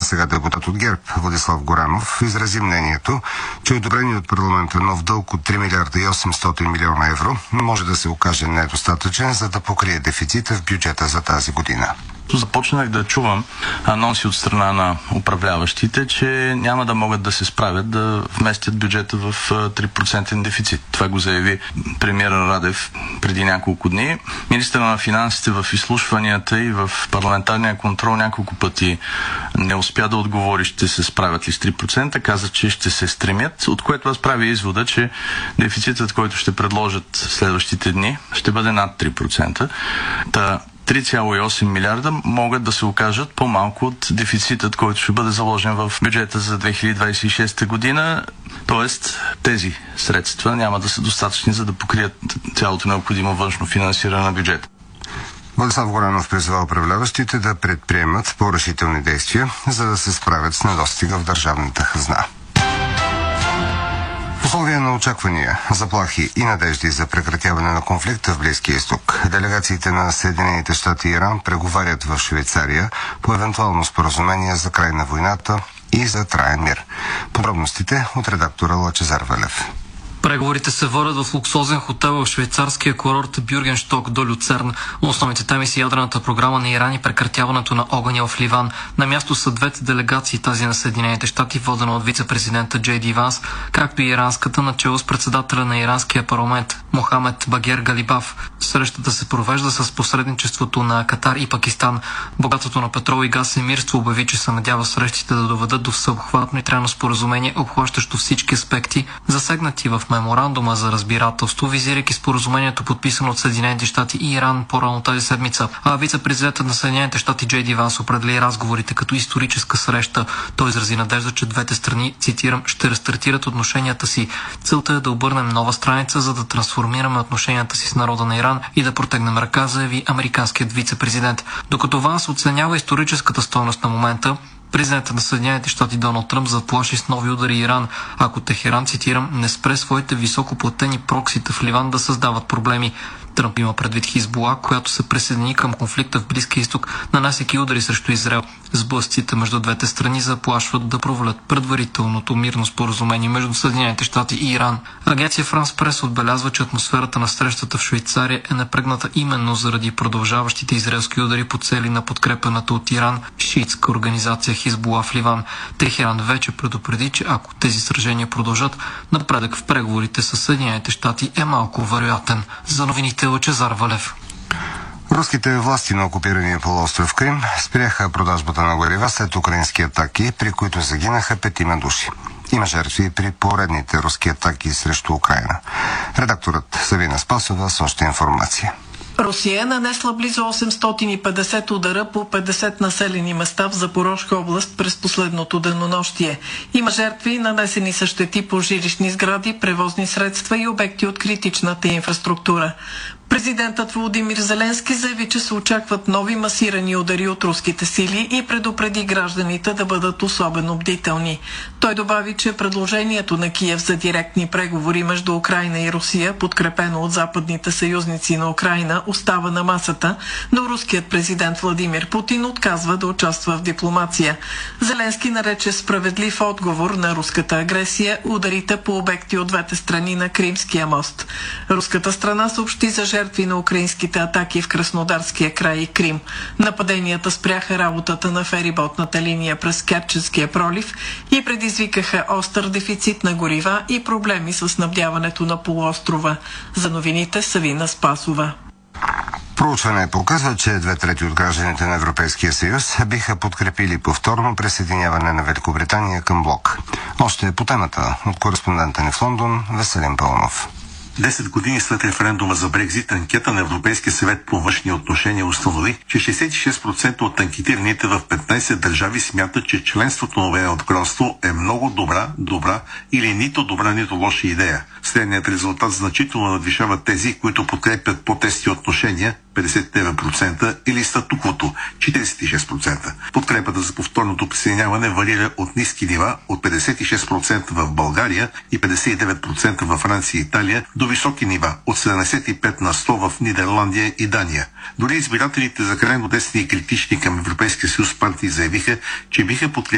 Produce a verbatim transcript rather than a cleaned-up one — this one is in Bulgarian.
сега депутат от ГЕРБ Владислав Горанов изрази мнението, че одобреният от парламента нов дълг от три милиарда и осемстотин милиона евро може да се окаже недостатъчен, за да покрие дефицита в бюджета за тази година. Започнах да чувам анонси от страна на управляващите, че няма да могат да се справят да вместят бюджета в три процента дефицит. Това го заяви премиера Радев преди няколко дни. Министърът на финансите в изслушванията и в парламентарния контрол няколко пъти не успя да отговори ще се справят ли с три процента. Каза, че ще се стремят, от което аз правя извода, че дефицитът, който ще предложат следващите дни, ще бъде над три процента. Та три цяло и осем милиарда могат да се окажат по-малко от дефицитът, който ще бъде заложен в бюджета за две хиляди двадесет и шеста година. Тоест, тези средства няма да са достатъчни, за да покрият цялото необходимо външно финансиране на бюджета. Владислав Горанов призва управляващите да предприемат по-решителни действия, за да се справят с недостига в държавната хазна. В условия на очаквания, заплахи и надежди за прекратяване на конфликта в Близкия изток, делегациите на Съединените щати и Иран преговарят в Швейцария по евентуално споразумение за край на войната и за траен мир. Подробностите от редактора Лъчезар Велев. Преговорите се водят в луксозен хотел в швейцарския курорт Бюргеншток до Люцерн. Основните теми са ядрената програма на Иран и прекратяването на огъня в Ливан. На място са двете делегации, тази на Съединените щати, водена от вице-президента Джей Ди Ванс, както и иранската, начело с председателя на иранския парламент Мохамед Багер Галибаф. Срещата се провежда с посредничеството на Катар и Пакистан. Богатството на петрол и газ Емирство обяви, че се надява срещите да доведат до всеобхватно и трайно споразумение, обхващащо всички аспекти, засегнати в меморандума за разбирателство, визирайки споразумението, подписано от Съединените щати и Иран по-рано тази седмица. А вице-президентът на Съединените щати Джей Ди Ванс определи разговорите като историческа среща. Той изрази надежда, че двете страни, цитирам, ще рестартират отношенията си. Целта е да обърнем нова страница, за да трансформираме отношенията си с народа на Иран и да протегнем ръка, заяви американският вице-президент. Докато Ванс оценява историческата стойност на момента, президентът на Съединените щати Доналд Тръмп заплаши с нови удари Иран, ако Техеран, цитирам, не спре своите високоплатени проксита в Ливан да създават проблеми. Тръмп има предвид Хизбула, която се присъедини към конфликта в Близкия изток, нанасяйки удари срещу Израел. Сблъсъците между двете страни заплашват да провалят предварителното мирно споразумение между Съединените щати и Иран. Агенция Франс Прес отбелязва, че атмосферата на срещата в Швейцария е напрегната именно заради продължаващите израелски удари по цели на подкрепената от Иран шиитска организация Хизбула в Ливан. Техеран вече предупреди, че ако тези сражения продължат, напредък в преговорите с Съединените щати е малко вероятен. За новините Лъчезар Валев. Руските власти на окупирания полуостров Крим спряха продажбата на горива след украински атаки, при които загинаха петима души. Има жертви при поредните руски атаки срещу Украина. Редакторът Савина Спасова с още информация. Русия е нанесла близо осемстотин и петдесет удара по петдесет населени места в Запорожка област през последното денонощие. Има жертви, нанесени са щети по жилищни сгради, превозни средства и обекти от критичната инфраструктура. Президентът Володимир Зеленски заяви, че се очакват нови масирани удари от руските сили и предупреди гражданите да бъдат особено бдителни. Той добави, че предложението на Киев за директни преговори между Украйна и Русия, подкрепено от западните съюзници на Украйна, остава на масата, но руският президент Владимир Путин отказва да участва в дипломация. Зеленски нарече справедлив отговор на руската агресия ударите по обекти от двете страни на Кримския мост. Руската страна съобщи за жертви на украинските атаки в Краснодарския край и Крим. Нападенията спряха работата на фериботната линия през Керченския пролив и предизвикаха остър дефицит на горива и проблеми с снабдяването на полуострова. За новините Савина Спасова. Проучване показва, че две трети от гражданите на Европейския съюз биха подкрепили повторно присъединяване на Великобритания към блок. Още по темата от кореспондента ни в Лондон Веселин Пълнов. Десет години след референдума за Брекзит, анкета на Европейския съвет по външни отношения установи, че шейсет и шест процента от анкетираните в петнайсет държави смятат, че членството на Обединеното кралство е много добра, добра или нито добра, нито лоша идея. Средният резултат значително надвишава тези, които подкрепят по-тесни отношения, петдесет и девет процента, или статуквото, четирийсет и шест процента. Подкрепата за повторното присъединяване варира от ниски нива, от петдесет и шест процента в България и петдесет и девет процента във Франция и Италия, до високи нива, от седемдесет и пет на сто в Нидерландия и Дания. Дори избирателите за крайно десни и критични към Европейския съюз партии заявиха, че биха подкрепили